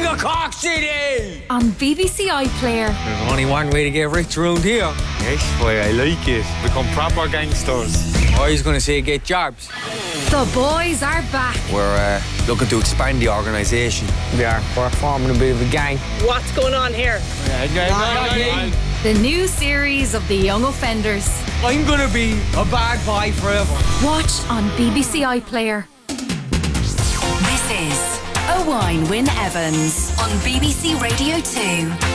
of Cork City! On BBC iPlayer. There's only one way to get rich around here. Yes, boy, I like it. Become proper gangsters. I was going to say get jobs. The boys are back. We're looking to expand the organisation. We're forming a bit of a gang. What's going on here? The new series of The Young Offenders. I'm going to be a bad boy forever. Watch on BBC iPlayer. This is Owain Wyn Evans on BBC Radio 2.